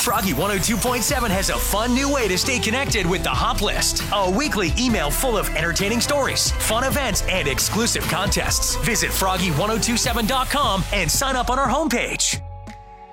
Froggy 102.7 has a fun new way to stay connected with the Hop List. A weekly email full of entertaining stories, fun events, and exclusive contests. Visit Froggy1027.com and sign up on our homepage.